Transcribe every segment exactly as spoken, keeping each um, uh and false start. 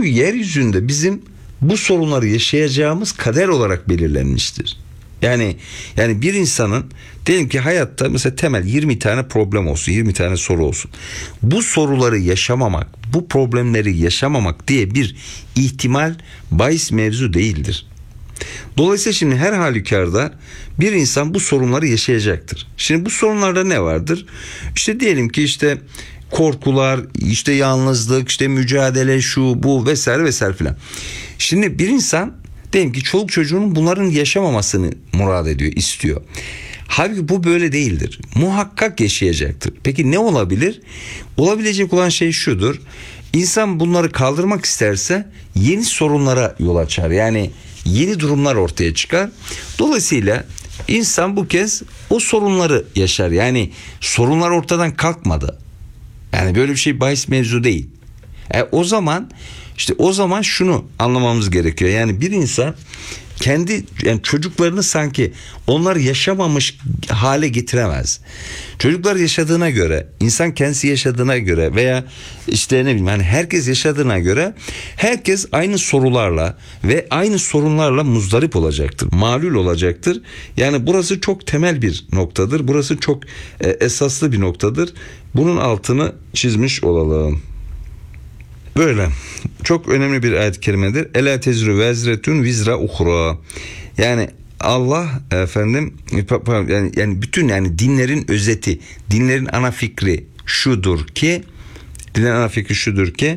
Çünkü yeryüzünde bizim bu sorunları yaşayacağımız kader olarak belirlenmiştir. Yani yani bir insanın diyelim ki hayatta mesela temel yirmi tane problem olsun, yirmi tane soru olsun. Bu soruları yaşamamak, bu problemleri yaşamamak diye bir ihtimal bahis mevzu değildir. Dolayısıyla şimdi her halükarda bir insan bu sorunları yaşayacaktır. Şimdi bu sorunlarda ne vardır? İşte diyelim ki işte korkular, işte yalnızlık, işte mücadele, şu bu vesaire vesaire filan. Şimdi bir insan diyelim ki çoluk çocuğunun bunların yaşamamasını murad ediyor, istiyor. Halbuki bu böyle değildir. Muhakkak yaşayacaktır. Peki ne olabilir? Olabilecek olan şey şudur. İnsan bunları kaldırmak isterse yeni sorunlara yol açar. Yani yeni durumlar ortaya çıkar. Dolayısıyla insan bu kez o sorunları yaşar. Yani sorunlar ortadan kalkmadı. Yani böyle bir şey bahis mevzu değil. E, o zaman işte o zaman şunu anlamamız gerekiyor. Yani bir insan kendi yani çocuklarını sanki onlar yaşamamış hale getiremez. Çocuklar yaşadığına göre, insan kendisi yaşadığına göre veya işte ne bileyim yani herkes yaşadığına göre herkes aynı sorularla ve aynı sorunlarla muzdarip olacaktır. Malul olacaktır. Yani burası çok temel bir noktadır. Burası çok e, esaslı bir noktadır. Bunun altını çizmiş olalım. Böyle çok önemli bir ayet-i kerimedir. Ela tezru vezretun vizra uhra. Yani Allah efendim yani, yani bütün yani dinlerin özeti, dinlerin ana fikri şudur ki dinlerin ana fikri şudur ki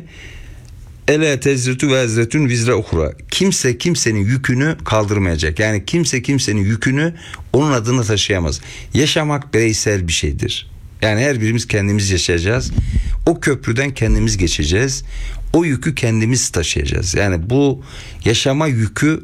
Ela tezretu vezretun vizra uhra. Kimse kimsenin yükünü kaldırmayacak. Yani kimse kimsenin yükünü onun adına taşıyamaz. Yaşamak bireysel bir şeydir. Yani her birimiz kendimiz yaşayacağız. O köprüden kendimiz geçeceğiz. O yükü kendimiz taşıyacağız. Yani bu yaşama yükü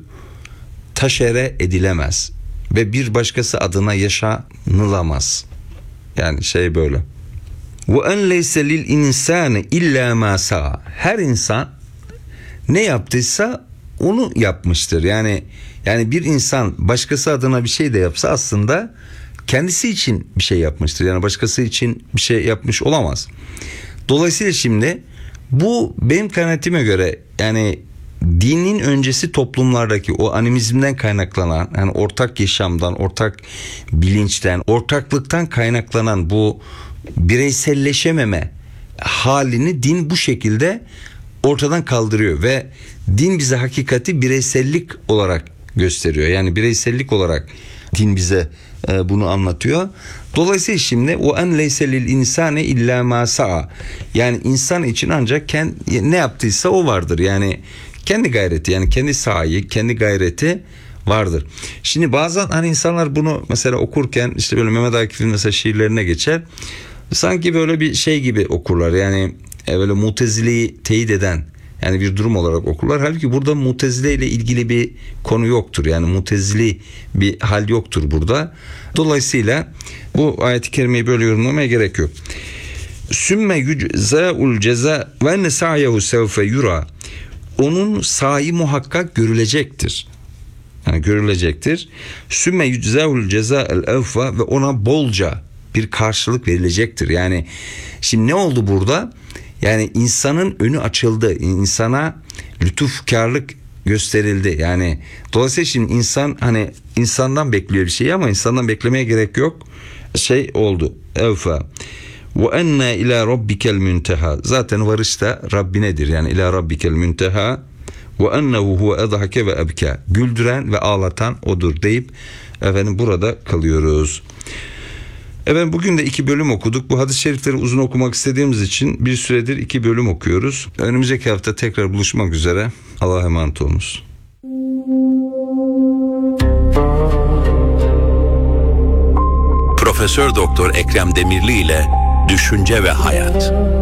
taşere edilemez. Ve bir başkası adına yaşanılamaz. Yani şey böyle. Ve en leyse lil insani illa ma sa'a. Her insan ne yaptıysa onu yapmıştır. Yani yani bir insan başkası adına bir şey de yapsa aslında kendisi için bir şey yapmıştır. Yani başkası için bir şey yapmış olamaz. Dolayısıyla şimdi bu benim kanaatime göre yani dinin öncesi toplumlardaki o animizmden kaynaklanan yani ortak yaşamdan, ortak bilinçten, ortaklıktan kaynaklanan bu bireyselleşememe halini din bu şekilde ortadan kaldırıyor ve din bize hakikati bireysellik olarak gösteriyor. Yani bireysellik olarak din bize e, bunu anlatıyor. Dolayısıyla şimdi o en leyse lil insane illa ma sa'a. Yani insan için ancak kendi, ne yaptıysa o vardır. Yani kendi gayreti, yani kendi sahi, kendi gayreti vardır. Şimdi bazen hani insanlar bunu mesela okurken işte böyle Mehmet Akif'in mesela şiirlerine geçer. Sanki böyle bir şey gibi okurlar. Yani e, böyle Mutezile'yi teyit eden yani bir durum olarak okurlar. Halbuki burada Mutezile ile ilgili bir konu yoktur. Yani Mutezili bir hal yoktur burada. Dolayısıyla bu ayet-i kerimeyi böyle yorumlamaya gerek yok. Sümme yüczâul ceza ve enne sa'yehu sevfe yura. Onun sahi muhakkak görülecektir. Yani görülecektir. Sümme yüczâul cezâ'el evfa ve ona bolca bir karşılık verilecektir. Yani şimdi ne oldu burada? Yani insanın önü açıldı. İnsana lütufkarlık gösterildi. Yani dolayısıyla şimdi insan hani insandan bekliyor bir şey ama insandan beklemeye gerek yok. Şey oldu. Evfa. Ve enne ila rabbikel münteha. Zaten varış da Rabbinedir. Yani ila rabbikel münteha. Ve ennehu huve edhake ve ebka. Güldüren ve ağlatan odur deyip efendim burada kalıyoruz. Evet, bugün de iki bölüm okuduk. Bu hadis-i şerifleri uzun okumak istediğimiz için bir süredir iki bölüm okuyoruz. Önümüzdeki hafta tekrar buluşmak üzere. Allah'a emanet olunuz. Profesör Doktor Ekrem Demirli ile Düşünce ve Hayat.